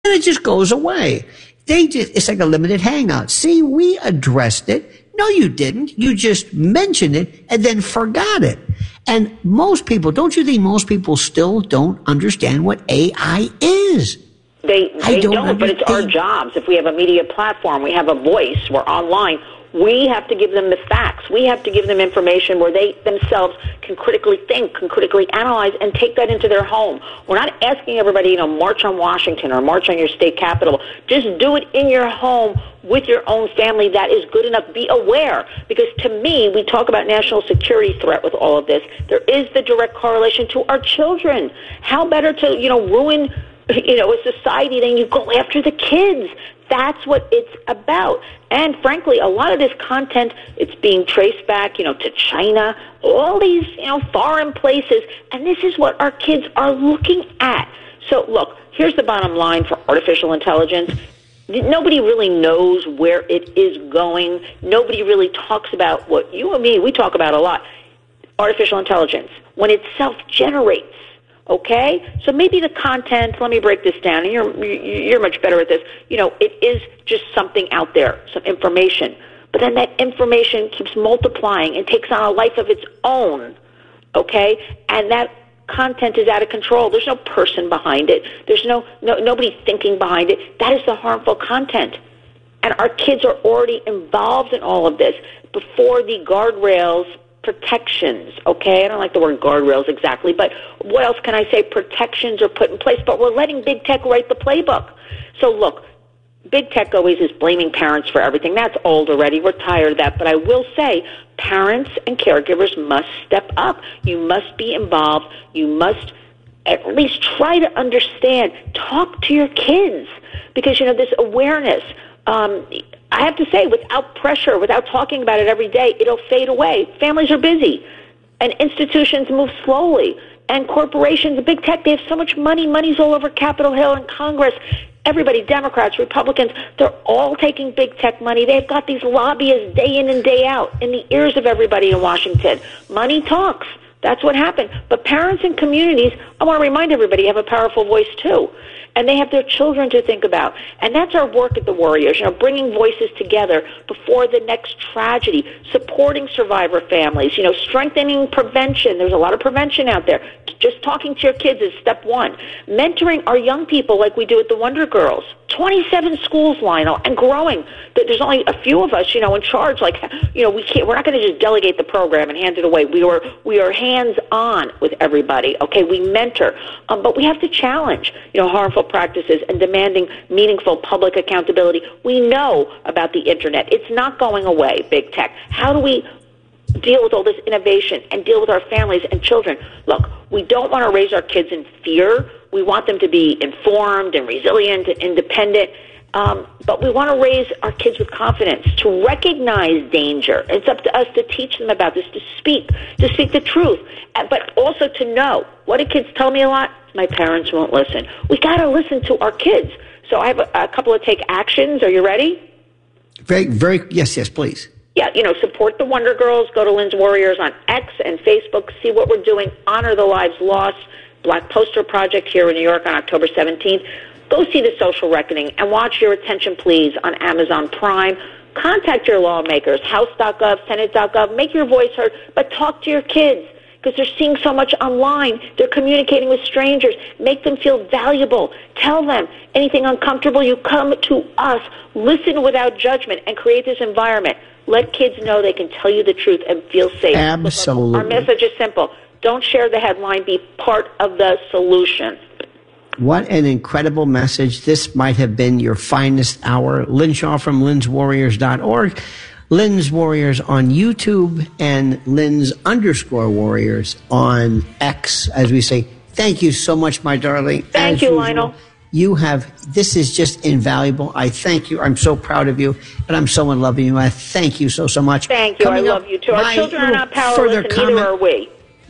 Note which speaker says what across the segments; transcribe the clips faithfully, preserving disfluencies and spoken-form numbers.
Speaker 1: And it just goes away. They just, it's like a limited hangout. See, we addressed it. No, you didn't. You just mentioned it and then forgot it. And most people, don't you think most people still don't understand what A I is?
Speaker 2: They, they don't, don't but it's our
Speaker 1: they,
Speaker 2: jobs. If we have a media platform, we have a voice, we're online, we have to give them the facts. We have to give them information where they themselves can critically think, can critically analyze, and take that into their home. We're not asking everybody, you know, march on Washington or march on your state capitol. Just do it in your home with your own family. That is good enough. Be aware. Because to me, we talk about national security threat with all of this. There is the direct correlation to our children. How better to, you know, ruin, you know, a society than you go after the kids. That's what it's about. And frankly, a lot of this content, it's being traced back, you know, to China, all these, you know, foreign places. And this is what our kids are looking at. So look, here's the bottom line for artificial intelligence. Nobody really knows where it is going. Nobody really talks about what you and me, we talk about a lot. Artificial intelligence. When it self-generates. Okay, so maybe the content. Let me break this down. And you're you're much better at this. You know, it is just something out there, some information. But then that information keeps multiplying and takes on a life of its own. Okay, and that content is out of control. There's no person behind it. There's no no nobody thinking behind it. That is the harmful content. And our kids are already involved in all of this before the guardrails. Protections, okay? I don't like the word guardrails exactly, but what else can I say? Protections are put in place, but we're letting big tech write the playbook. So look, big tech always is blaming parents for everything. That's old already. We're tired of that. But I will say parents and caregivers must step up. You must be involved. You must at least try to understand. Talk to your kids because, you know, this awareness, um, I have to say, without pressure, without talking about it every day, it'll fade away. Families are busy, and institutions move slowly, and corporations, big tech, they have so much money. Money's all over Capitol Hill and Congress. Everybody, Democrats, Republicans, they're all taking big tech money. They've got these lobbyists day in and day out in the ears of everybody in Washington. Money talks. That's what happened. But parents and communities, I want to remind everybody, have a powerful voice too. And they have their children to think about. And that's our work at the Warriors, you know, bringing voices together before the next tragedy, supporting survivor families, you know, strengthening prevention. There's a lot of prevention out there. Just talking to your kids is step one. Mentoring our young people like we do at the Wonder Girls. twenty-seven schools, Lionel, and growing. There's only a few of us, you know, in charge. Like, you know, we can't, we're not going to just delegate the program and hand it away. We are, we are hands-on with everybody, okay? We mentor. Um, but we have to challenge, you know, harmful practices and demanding meaningful public accountability. We know about the Internet. It's not going away, big tech. How do we deal with all this innovation and deal with our families and children? Look, we don't want to raise our kids in fear. We want them to be informed and resilient and independent. Um, but we want to raise our kids with confidence, to recognize danger. It's up to us to teach them about this, to speak, to speak the truth, but also to know. What do kids tell me a lot? My parents won't listen. We got to listen to our kids. So I have a, a couple of take actions. Are you ready?
Speaker 1: Very, very, yes, yes, please.
Speaker 2: Yeah, you know, support the Wonder Girls. Go to Lynn's Warriors on X and Facebook. See what we're doing. Honor the lives lost. Black Poster Project here in New York on October seventeenth. Go see The Social Reckoning and watch Your Attention Please on Amazon Prime. Contact your lawmakers, House dot gov, Senate dot gov. Make your voice heard, but talk to your kids because they're seeing so much online. They're communicating with strangers. Make them feel valuable. Tell them anything uncomfortable, you come to us. Listen without judgment and create this environment. Let kids know they can tell you the truth and feel safe.
Speaker 1: Absolutely.
Speaker 2: Our message is simple. Don't share the headline. Be part of the solution.
Speaker 1: What an incredible message. This might have been your finest hour. Lynn Shaw from Lynn's Warriors dot org. Lynn's Warriors on YouTube and Lynn's underscore Warriors on X, as we say. Thank you so much, my darling.
Speaker 2: Thank
Speaker 1: as
Speaker 2: you,
Speaker 1: usual.
Speaker 2: Lionel.
Speaker 1: You have, this is just invaluable. I thank you. I'm so proud of you, and I'm so in love with you. I thank you so, so much.
Speaker 2: Thank you.
Speaker 1: Coming
Speaker 2: I love
Speaker 1: up,
Speaker 2: you, too. Our children are not powerless, and
Speaker 1: comment.
Speaker 2: neither are we.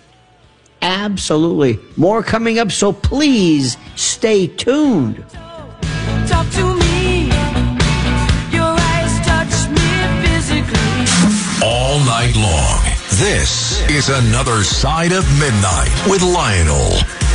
Speaker 1: Absolutely. More coming up, so please stay tuned.
Speaker 3: Talk to me. Your eyes touch me physically.
Speaker 4: All night long. This is Another Side of Midnight with Lionel.